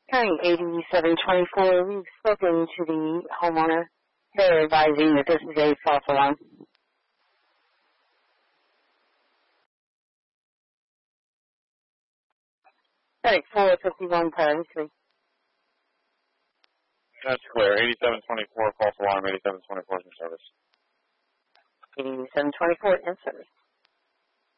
Carrying 8724, we've spoken to the homeowner. They're advising that this is a false alarm. Right, 451 priority 3. That's clear. 8724, false alarm, 8724 in service. 8724 in service.